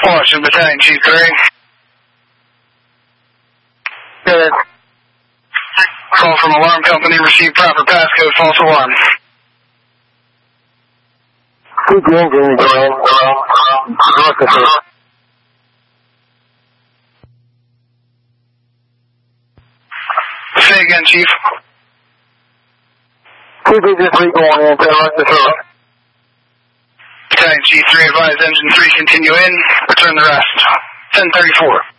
Washington Battalion, Chief 3. Good. Call from alarm company, received proper passcode, false alarm. Keep the engine going. Say again, Chief. Keep engine 3 going in, Battalion, Chief 3, advise engine 3 continue in, return the rest. 1034.